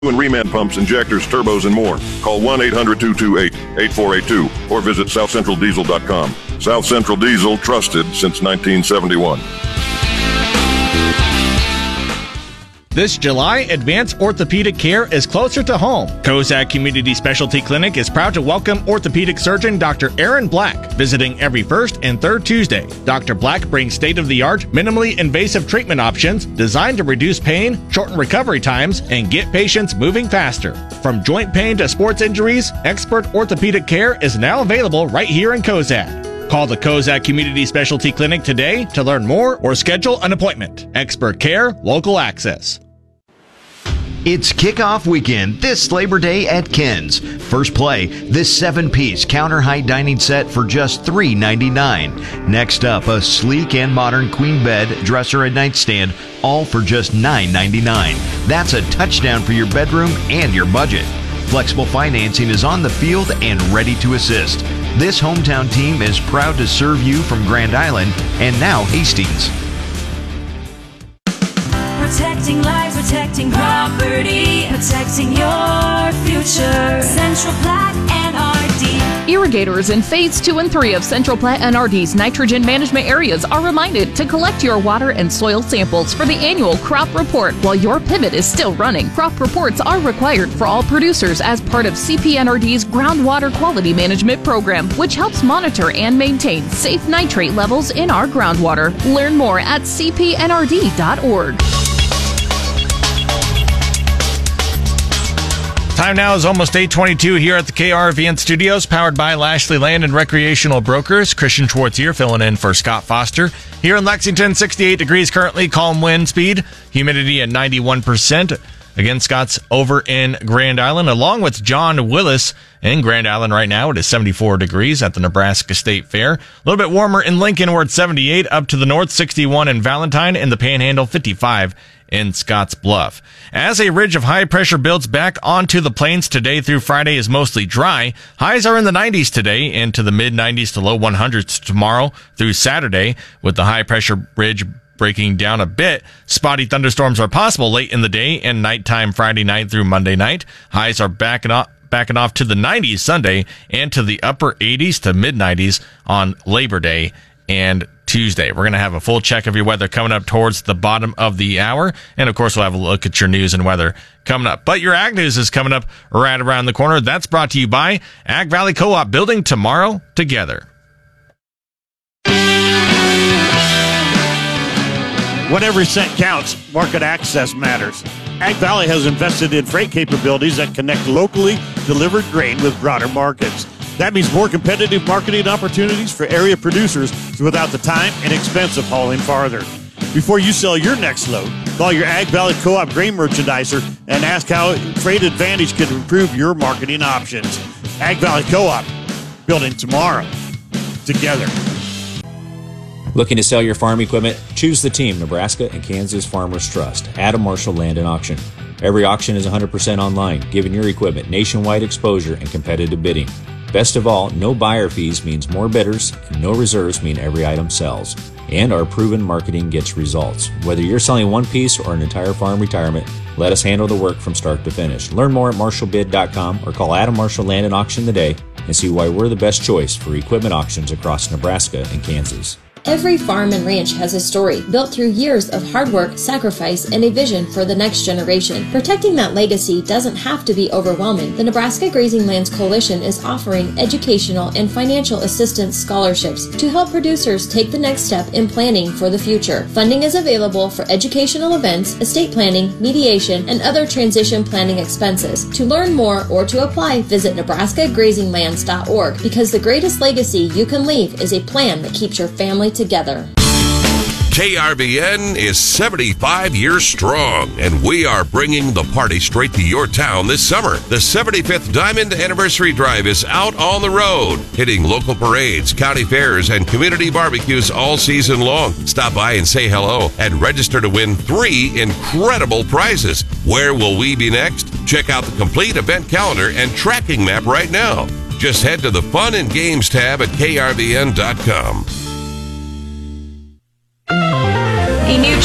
and reman pumps, injectors, turbos, and more. Call 1-800-228-8482 or visit southcentraldiesel.com. South Central Diesel, trusted since 1971. This July, advanced orthopedic care is closer to home. Kozak Community Specialty Clinic is proud to welcome orthopedic surgeon Dr. Aaron Black, visiting every first and third Tuesday. Dr. Black brings state-of-the-art, minimally invasive treatment options designed to reduce pain, shorten recovery times, and get patients moving faster. From joint pain to sports injuries, expert orthopedic care is now available right here in Kozak. Call the Kozak Community Specialty Clinic today to learn more or schedule an appointment. Expert care, local access. It's kickoff weekend this Labor Day at Ken's. First play, this 7-piece counter height dining set for just $3.99. Next up, a sleek and modern queen bed, dresser, and nightstand, all for just $9.99. That's a touchdown for your bedroom and your budget. Flexible financing is on the field and ready to assist. This hometown team is proud to serve you from Grand Island and now Hastings. Protecting lives, protecting property, protecting your future. Central Platte NRD. Irrigators in Phase 2 and 3 of Central Platte NRD's nitrogen management areas are reminded to collect your water and soil samples for the annual crop report while your pivot is still running. Crop reports are required for all producers as part of CPNRD's groundwater quality management program, which helps monitor and maintain safe nitrate levels in our groundwater. Learn more at cpnrd.org. Time now is almost 8:22 here at the KRVN Studios, powered by Lashley Land and Recreational Brokers. Christian Schwartz here, filling in for Scott Foster. Here in Lexington, 68 degrees currently, calm wind speed, humidity at 91%. Again, Scott's over in Grand Island, along with John Willis in Grand Island right now. It is 74 degrees at the Nebraska State Fair. A little bit warmer in Lincoln, where it's 78, up to the north, 61 in Valentine, and the Panhandle, 55 in Scotts Bluff. As a ridge of high pressure builds back onto the plains today through Friday is mostly dry. Highs are in the 90s today and to the mid 90s to low 100s tomorrow through Saturday, with the high pressure ridge breaking down a bit. Spotty thunderstorms are possible late in the day and nighttime Friday night through Monday night. Highs are backing off to the 90s Sunday and to the upper 80s to mid 90s on Labor Day and Tuesday. We're going to have a full check of your weather coming up towards the bottom of the hour. And of course, we'll have a look at your news and weather coming up. But your Ag News is coming up right around the corner. That's brought to you by Ag Valley Co-op, building tomorrow together. When every cent counts, market access matters. Ag Valley has invested in freight capabilities that connect locally delivered grain with broader markets. That means more competitive marketing opportunities for area producers without the time and expense of hauling farther. Before you sell your next load, call your Ag Valley Co-op grain merchandiser and ask how Freight Advantage can improve your marketing options. Ag Valley Co-op, building tomorrow together. Looking to sell your farm equipment? Choose the team Nebraska and Kansas Farmers Trust, Adam Marshall Land and Auction. Every auction is 100% online, giving your equipment nationwide exposure and competitive bidding. Best of all, no buyer fees means more bidders, and no reserves mean every item sells. And our proven marketing gets results. Whether you're selling one piece or an entire farm retirement, let us handle the work from start to finish. Learn more at marshallbid.com or call Adam Marshall Land and Auction today and see why we're the best choice for equipment auctions across Nebraska and Kansas. Every farm and ranch has a story built through years of hard work, sacrifice, and a vision for the next generation. Protecting that legacy doesn't have to be overwhelming. The Nebraska Grazing Lands Coalition is offering educational and financial assistance scholarships to help producers take the next step in planning for the future. Funding is available for educational events, estate planning, mediation, and other transition planning expenses. To learn more or to apply, visit nebraskagrazinglands.org, because the greatest legacy you can leave is a plan that keeps your family together. KRVN is 75 years strong, and we are bringing the party straight to your town this summer. The 75th Diamond Anniversary Drive is out on the road, hitting local parades, county fairs, and community barbecues all season long. Stop by and say hello and register to win 3 incredible prizes. Where will we be next? Check out the complete event calendar and tracking map right now. Just head to the Fun and Games tab at krvn.com. A new chapter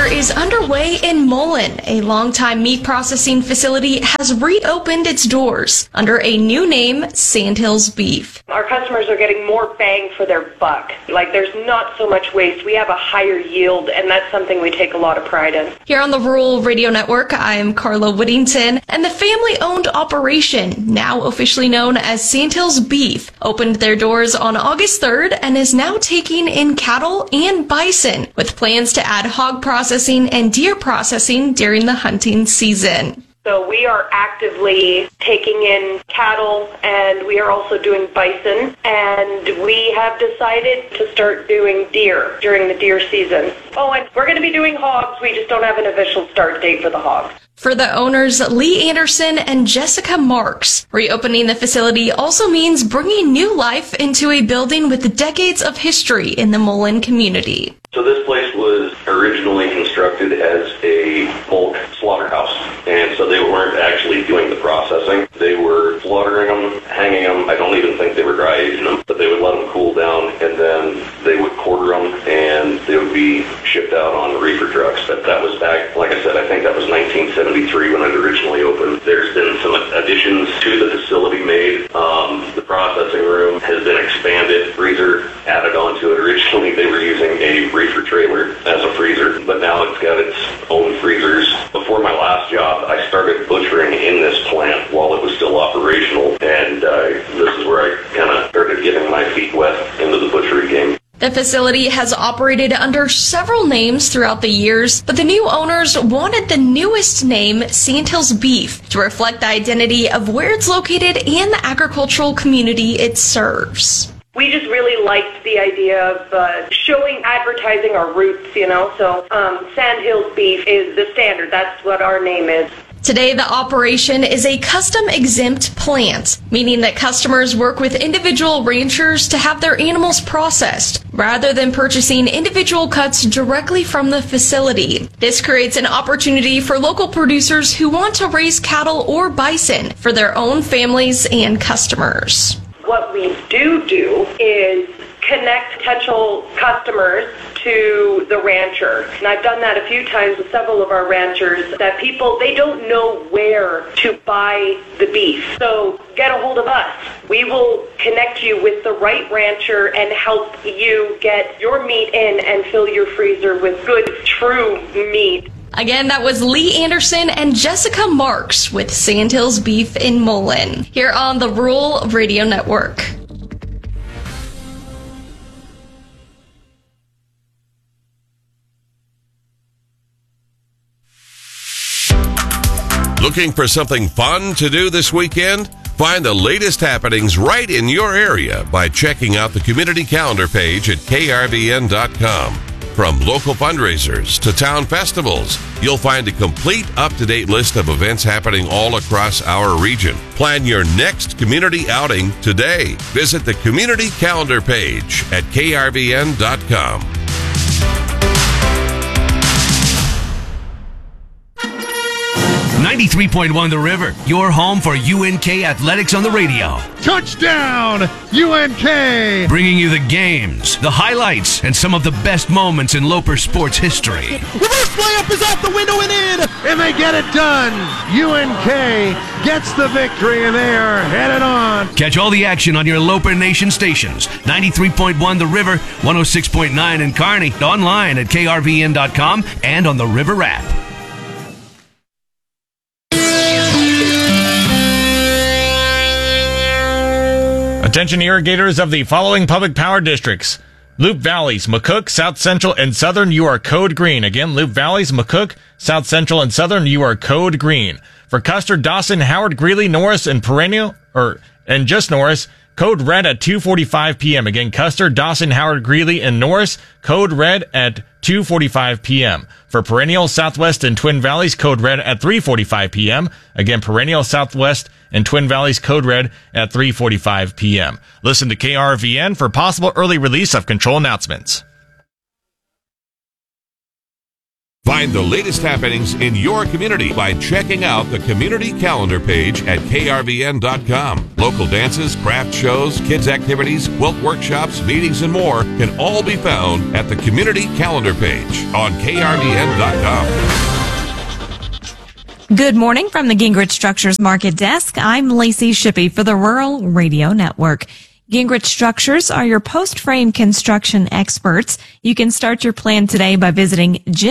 is underway in Mullen. A longtime meat processing facility has reopened its doors under a new name, Sandhills Beef. Our customers are getting more bang for their buck. Like, there's not so much waste. We have a higher yield, and that's something we take a lot of pride in. Here on the Rural Radio Network, I'm Carla Whittington, and the family-owned operation, now officially known as Sandhills Beef, opened their doors on August 3rd and is now taking in cattle and bison, with plans to add hog processing and deer processing during the hunting season. So we are actively taking in cattle, and we are also doing bison, and we have decided to start doing deer during the deer season. Oh, and we're going to be doing hogs. We just don't have an official start date for the hogs. For the owners, Lee Anderson and Jessica Marks, reopening the facility also means bringing new life into a building with decades of history in the Mullen community. So this place was originally constructed as a bulk slaughterhouse, and so they weren't actually doing the processing. They were slaughtering them, hanging them. I don't even think they were dry aging them, but they would let them cool down, and then they would quarter them, and they would be shipped out on reefer trucks. But that was back, like I said, I think that was 1973 when it originally opened. There's been some additions to the facility made. The processing room has been expanded, freezer added onto it. Originally they were using a reefer trailer as a freezer, but now it's got its own freezers. Before my last job, I started butchering in this plant while it was still operational, and this is where I kind of started getting my feet wet into the butchery game. The facility has operated under several names throughout the years, but the new owners wanted the newest name, Sandhills Beef, to reflect the identity of where it's located and the agricultural community it serves. We just really liked the idea of showing, advertising our roots, you know. So Sandhills Beef is the standard. That's what our name is. Today, the operation is a custom-exempt plant, meaning that customers work with individual ranchers to have their animals processed, rather than purchasing individual cuts directly from the facility. This creates an opportunity for local producers who want to raise cattle or bison for their own families and customers. What we do is connect potential customers to the rancher. And I've done that a few times with several of our ranchers, that people, they don't know where to buy the beef. So get a hold of us. We will connect you with the right rancher and help you get your meat in and fill your freezer with good, true meat. Again, that was Lee Anderson and Jessica Marks with Sandhills Beef in Mullen, here on the Rural Radio Network. Looking for something fun to do this weekend? Find the latest happenings right in your area by checking out the community calendar page at krvn.com. From local fundraisers to town festivals, you'll find a complete up-to-date list of events happening all across our region. Plan your next community outing today. Visit the community calendar page at krvn.com. 93.1 The River, your home for UNK Athletics on the radio. Touchdown, UNK! Bringing you the games, the highlights, and some of the best moments in Loper sports history. Reverse layup is out the window and in, and they get it done. UNK gets the victory, and they are headed on. Catch all the action on your Loper Nation stations. 93.1 The River, 106.9 in Kearney, online at krvn.com, and on the River app. Attention irrigators of the following public power districts. Loup Valleys, McCook, South Central, and Southern, you are code green. Again, Loup Valleys, McCook, South Central, and Southern, you are code green. For Custer, Dawson, Howard, Greeley, Norris, and and just Norris, code red at 2:45 p.m. Again, Custer, Dawson, Howard, Greeley, and Norris, code red at 2:45 p.m. For Perennial, Southwest, and Twin Valleys, code red at 3:45 p.m. Again, Perennial, Southwest, and Twin Valleys, code red at 3:45 p.m. Listen to KRVN for possible early release of control announcements. Find the latest happenings in your community by checking out the community calendar page at krvn.com. Local dances, craft shows, kids activities, quilt workshops, meetings, and more can all be found at the community calendar page on krvn.com. Good morning from the Gingrich Structures Market Desk. I'm Lacey Shippey for the Rural Radio Network. Gingrich Structures are your post-frame construction experts. You can start your plan today by visiting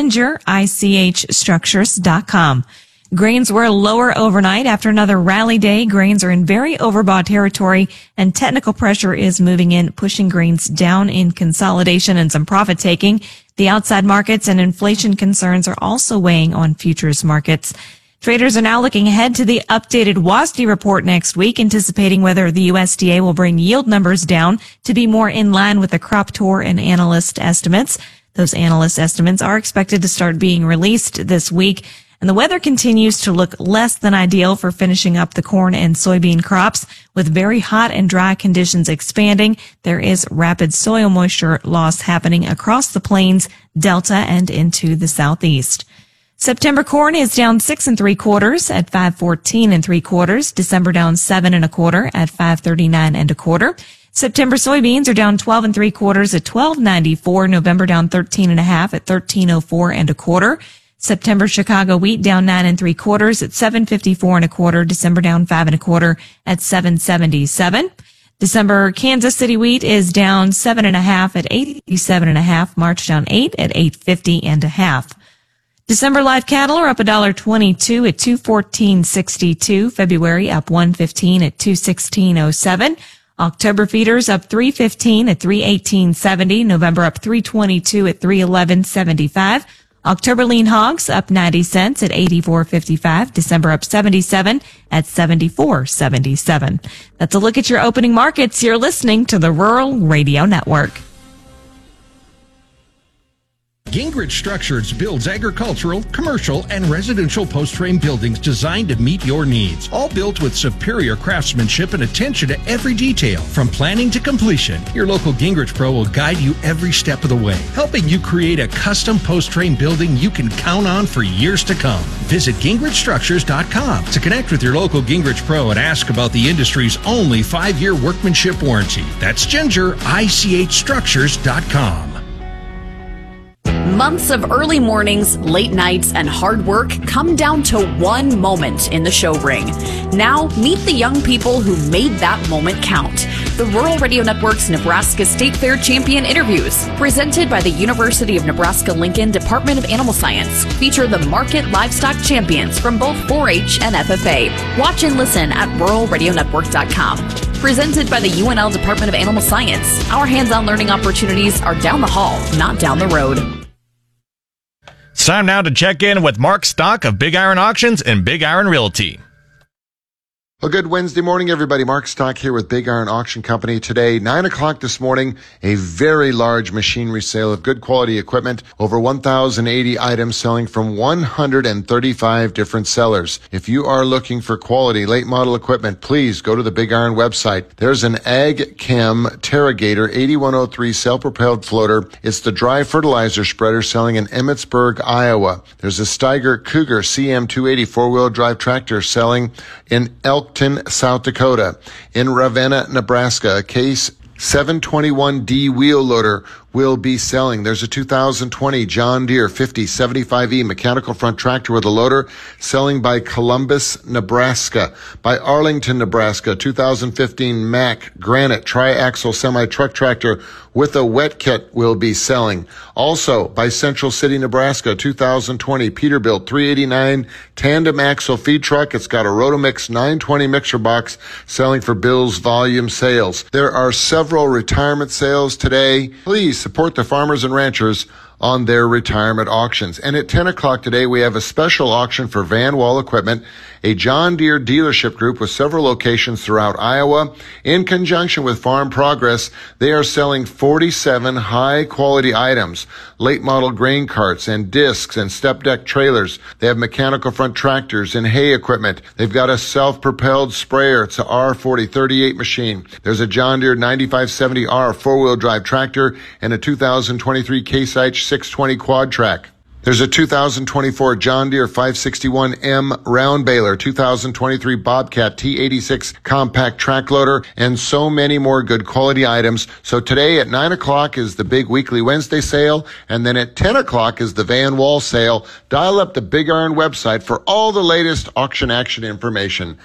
gingerichstructures.com. Grains were lower overnight after another rally day. Grains are in very overbought territory, and technical pressure is moving in, pushing grains down in consolidation and some profit taking. The outside markets and inflation concerns are also weighing on futures markets. Traders are now looking ahead to the updated WASDE report next week, anticipating whether the USDA will bring yield numbers down to be more in line with the crop tour and analyst estimates. Those analyst estimates are expected to start being released this week, and the weather continues to look less than ideal for finishing up the corn and soybean crops. With very hot and dry conditions expanding, there is rapid soil moisture loss happening across the plains, delta, and into the southeast. September corn is down 6 3/4 at 5.14 3/4. December down 7 1/4 at 5.39 1/4. September soybeans are down 12 3/4 at 12.94. November down 13 1/2 at 13.04 1/4. September Chicago wheat down 9 3/4 at 7.54 1/4. December down 5 1/4 at 7.77. December Kansas City wheat is down 7 1/2 at 87 1/2. March down 8 at 8.50 1/2. December live cattle are up $1.22 at $214.62. February up $1.15 at $216.07. October feeders up $3.15 at $318.70. November up $3.22 at $311.75. October lean hogs up 90 cents at $84.55. December up 77 at $74.77. That's a look at your opening markets. You're listening to the Rural Radio Network. Gingrich Structures builds agricultural, commercial, and residential post-frame buildings designed to meet your needs. All built with superior craftsmanship and attention to every detail. From planning to completion, your local Gingrich Pro will guide you every step of the way, helping you create a custom post-frame building you can count on for years to come. Visit gingrichstructures.com to connect with your local Gingrich Pro and ask about the industry's only 5-year workmanship warranty. That's gingerichstructures.com. Months of early mornings, late nights, and hard work come down to one moment in the show ring. Now, meet the young people who made that moment count. The Rural Radio Network's Nebraska State Fair Champion Interviews, presented by the University of Nebraska-Lincoln Department of Animal Science, feature the market livestock champions from both 4-H and FFA. Watch and listen at ruralradionetwork.com. Presented by the UNL Department of Animal Science, our hands-on learning opportunities are down the hall, not down the road. It's time now to check in with Mark Stock of Big Iron Auctions and Big Iron Realty. Well, good Wednesday morning, everybody. Mark Stock here with Big Iron Auction Company. Today, 9 o'clock this morning, a very large machinery sale of good quality equipment. Over 1,080 items selling from 135 different sellers. If you are looking for quality late model equipment, please go to the Big Iron website. There's an Ag Chem Terragator 8103 self-propelled floater. It's the dry fertilizer spreader selling in Emmitsburg, Iowa. There's a Steiger Cougar CM280 four-wheel drive tractor selling in Elkton, South Dakota. In Ravenna, Nebraska, a Case 721D wheel loader will be selling. There's a 2020 John Deere 5075E mechanical front tractor with a loader selling by Columbus, Nebraska. By Arlington, Nebraska, 2015 Mack Granite triaxle semi-truck tractor with a wet kit will be selling. Also, by Central City, Nebraska, 2020 Peterbilt 389 tandem axle feed truck. It's got a Rotomix 920 mixer box selling for Bill's volume sales. There are several retirement sales today. Please support the farmers and ranchers on their retirement auctions. And at 10 o'clock today, we have a special auction for Van Wall Equipment, a John Deere dealership group with several locations throughout Iowa. In conjunction with Farm Progress, they are selling 47 high-quality items, late model grain carts and discs and step deck trailers. They have mechanical front tractors and hay equipment. They've got a self-propelled sprayer. It's a R4038 machine. There's a John Deere 9570R four-wheel drive tractor and a 2023 Case IH 620 quad track. There's a 2024 John Deere 561M round baler, 2023 Bobcat T86 compact track loader, and so many more good quality items. So today at 9 o'clock is the big weekly Wednesday sale, and then at 10 o'clock is the Van Wall sale. Dial up the Big Iron website for all the latest auction action information.